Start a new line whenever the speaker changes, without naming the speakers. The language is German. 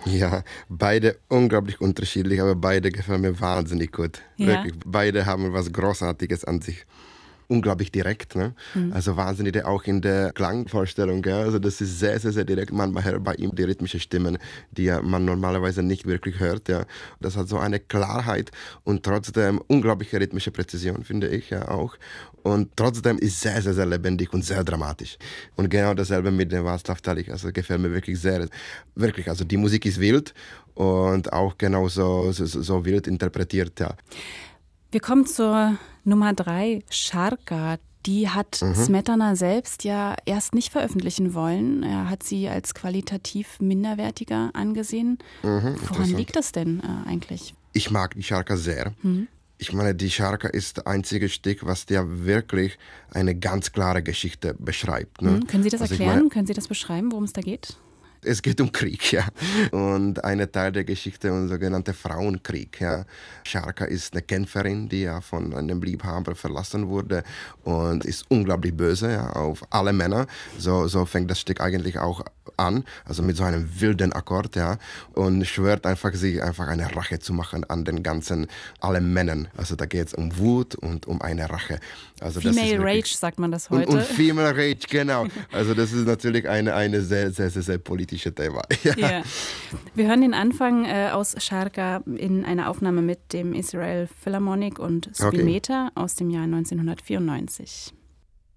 Ja, beide unglaublich unterschiedlich, aber beide gefallen mir wahnsinnig gut.
Ja.
Wirklich, beide haben was Großartiges an sich. Unglaublich direkt, ne? Also wahnsinnig auch in der Klangvorstellung, gell? Also das ist sehr, sehr, sehr direkt. Man hört bei ihm die rhythmischen Stimmen, die ja man normalerweise nicht wirklich hört, ja. Das hat so eine Klarheit und trotzdem unglaubliche rhythmische Präzision, finde ich ja auch. Und trotzdem ist sehr, sehr, sehr lebendig und sehr dramatisch. Und genau dasselbe mit dem Václav Talik. Also gefällt mir wirklich sehr. Wirklich, also die Musik ist wild und auch genauso so wild interpretiert, ja.
Wir kommen zur Nummer 3, Šárka. Die hat Smetana selbst ja erst nicht veröffentlichen wollen. Er hat sie als qualitativ minderwertiger angesehen. Woran liegt das denn eigentlich?
Ich mag die Šárka sehr. Ich meine, die Šárka ist das einzige Stück, was ja wirklich eine ganz klare Geschichte beschreibt. Ne?
Können Sie das
Also
erklären? Können Sie das beschreiben, worum es da geht?
Es geht um Krieg, ja. Und ein Teil der Geschichte, ein sogenannter Frauenkrieg, ja. Šárka ist eine Kämpferin, die ja von einem Liebhaber verlassen wurde und ist unglaublich böse, ja, auf alle Männer. So fängt das Stück eigentlich auch an, also mit so einem wilden Akkord, ja, und schwört einfach, sich einfach eine Rache zu machen an den ganzen, allen Männern. Also da geht es um Wut und um eine Rache. Also
Female
das ist wirklich,
Rage sagt man das heute.
und Female Rage, genau. Also das ist natürlich eine sehr, sehr, sehr, sehr politische Thema. Ja.
Ja. Wir hören den Anfang aus Šárka in einer Aufnahme mit dem Israel Philharmonic und Spinetta aus dem Jahr 1994.